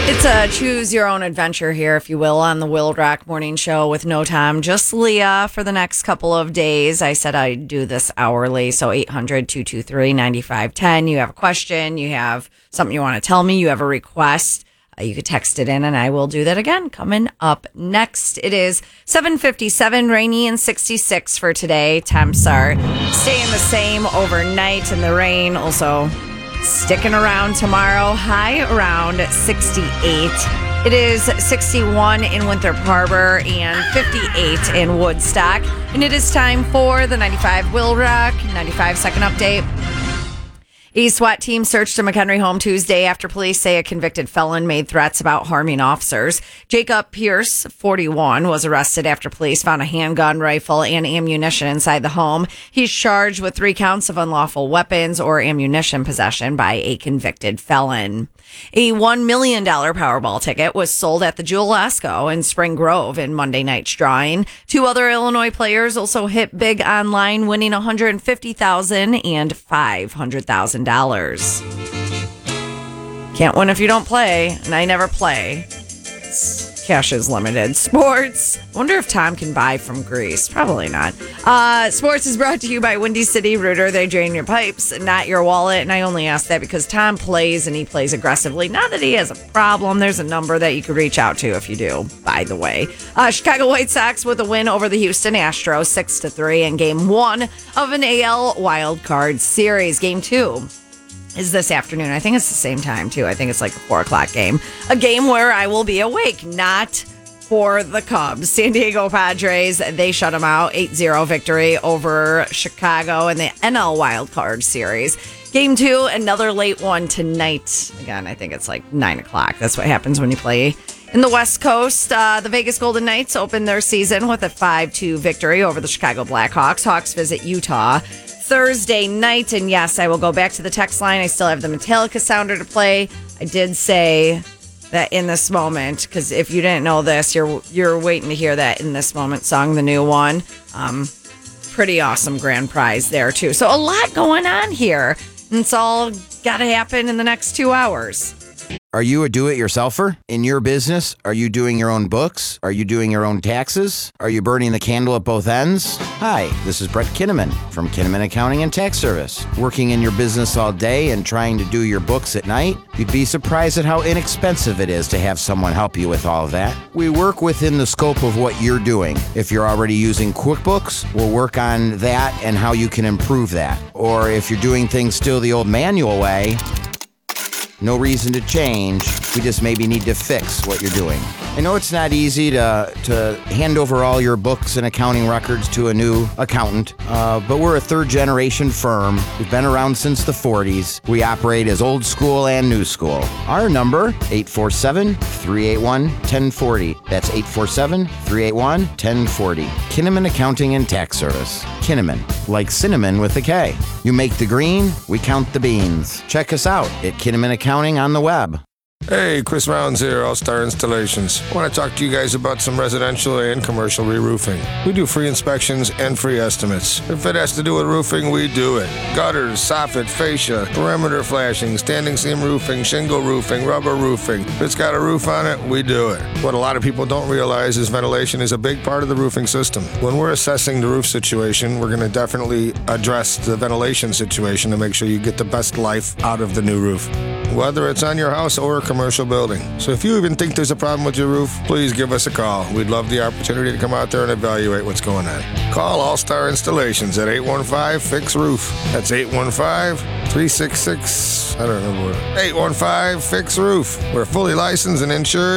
It's a choose your own adventure here, if you will, on the Will Rock Morning Show with no time, just Leah for the next couple of days. I said I'd do this hourly, so 800-223-9510. You have a question, you have something you want to tell me, you have a request, you could text it in, and I will do that again. Coming up next, it is 7:57, rainy and 66 for today. Temps are staying the same overnight, and the rain also sticking around tomorrow, high around 68. It is 61 in Winthrop Harbor and 58 in Woodstock. And it is time for the 95 Will Rock 95 second update. A SWAT team searched a McHenry home Tuesday after police say a convicted felon made threats about harming officers. Jacob Pierce, 41, was arrested after police found a handgun, rifle, and ammunition inside the home. He's charged with 3 counts of unlawful weapons or ammunition possession by a convicted felon. A $1 million Powerball ticket was sold at the Jewel Esco in Spring Grove in Monday night's drawing. 2 other Illinois players also hit big online, winning $150,000 and $500,000. Can't win if you don't play, and I never play. Cash is limited. Sports. I wonder if Tom can buy from Greece. Probably not. Sports is brought to you by Windy City Rooter. They drain your pipes, not your wallet. And I only ask that because Tom plays, and he plays aggressively. Not that he has a problem. There's a number that you could reach out to if you do, by the way. Chicago White Sox with a win over the Houston Astros 6-3 in Game 1 of an AL Wild Card Series. Game 2 is this afternoon. I think it's the same time, too. I think it's like a 4 o'clock game. A game where I will be awake, not for the Cubs. San Diego Padres, they shut them out. 8-0 victory over Chicago in the NL Wild Card Series. Game 2, another late one tonight. Again, I think it's like 9 o'clock. That's what happens when you play in the West Coast. The Vegas Golden Knights opened their season with a 5-2 victory over the Chicago Blackhawks. Hawks visit Utah Thursday night, and yes, I will go back to the text line. I still have the Metallica sounder to play. I did say that in this moment, because if you didn't know this, you're waiting to hear that in this moment song, the new one. Pretty awesome grand prize there too. So a lot going on here, and it's all got to happen in the next 2 hours. Are you a do-it-yourselfer in your business? Are you doing your own books? Are you doing your own taxes? Are you burning the candle at both ends? Hi, this is Brett Kinnaman from Kinnaman Accounting and Tax Service. Working in your business all day and trying to do your books at night? You'd be surprised at how inexpensive it is to have someone help you with all of that. We work within the scope of what you're doing. If you're already using QuickBooks, we'll work on that and how you can improve that. Or if you're doing things still the old manual way, no reason to change. We just maybe need to fix what you're doing. I know it's not easy to hand over all your books and accounting records to a new accountant, but we're a third-generation firm. We've been around since the 40s. We operate as old school and new school. Our number, 847-381-1040. That's 847-381-1040. Kinnaman Accounting and Tax Service. Kinnaman, like cinnamon with a K. You make the green, we count the beans. Check us out at Kinnaman Accounting on the web. Hey, Chris Rounds here, All-Star Installations. I want to talk to you guys about some residential and commercial re-roofing. We do free inspections and free estimates. If it has to do with roofing, we do it. Gutters, soffit, fascia, perimeter flashing, standing seam roofing, shingle roofing, rubber roofing. If it's got a roof on it, we do it. What a lot of people don't realize is ventilation is a big part of the roofing system. When we're assessing the roof situation, we're going to definitely address the ventilation situation to make sure you get the best life out of the new roof, whether it's on your house or a commercial building. So if you even think there's a problem with your roof, please give us a call. We'd love the opportunity to come out there and evaluate what's going on. Call All-Star Installations at 815-FIX-ROOF. That's 815-366, 815-FIX-ROOF. We're fully licensed and insured.